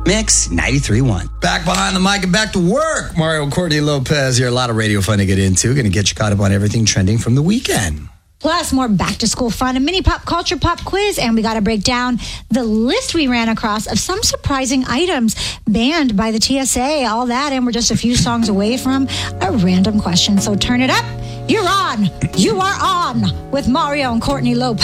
Mix 93.1. Back behind the mic and back to work. Mario and Courtney Lopez here. A lot of radio fun to get into. Going to get you caught up on everything trending from the weekend. Plus, more back-to-school fun, a mini pop culture pop quiz, and we got to break down the list we ran across of some surprising items banned by the TSA, all that, and we're just a few songs away from a random question. So turn it up. You're on. You are on with Mario and Courtney Lopez.